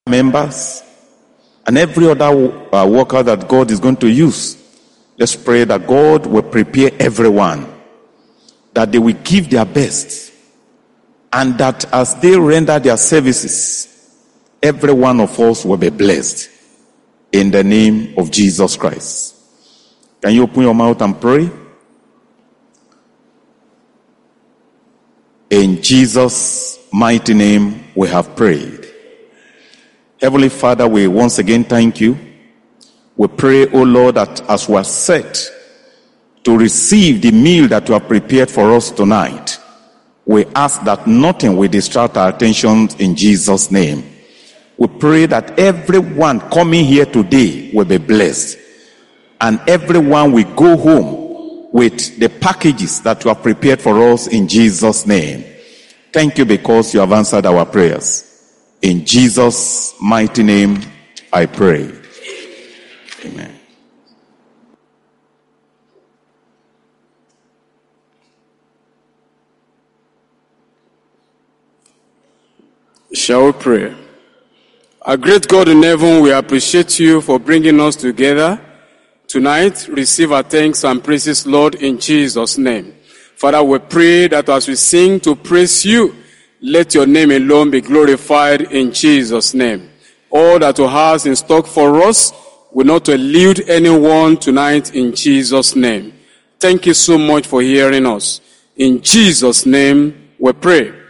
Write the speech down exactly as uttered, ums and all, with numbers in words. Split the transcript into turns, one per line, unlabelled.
members, and every other uh, worker that God is going to use. Let's pray that God will prepare everyone, that they will give their best, and that as they render their services, every one of us will be blessed in the name of Jesus Christ. Can you open your mouth and pray? In Jesus' mighty name we have prayed. Heavenly Father, we once again thank you. We pray, O Lord, that as we are set to receive the meal that you have prepared for us tonight, we ask that nothing will distract our attention in Jesus' name. We pray that everyone coming here today will be blessed, and everyone will go home with the packages that you have prepared for us in Jesus' name. Thank you because you have answered our prayers. In Jesus' mighty name, I pray. Amen.
Shall we pray? Our great God in heaven, we appreciate you for bringing us together tonight. Receive our thanks and praises, Lord, in Jesus' name. Father, we pray that as we sing to praise you, let your name alone be glorified in Jesus' name. All that you have in stock for us will not elude anyone tonight in Jesus' name. Thank you so much for hearing us. In Jesus' name we pray.